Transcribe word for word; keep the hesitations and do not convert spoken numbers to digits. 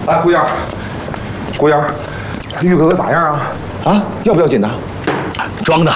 哎，姑爷，姑爷，玉哥哥咋样啊？啊，要不要紧呢？ 装的。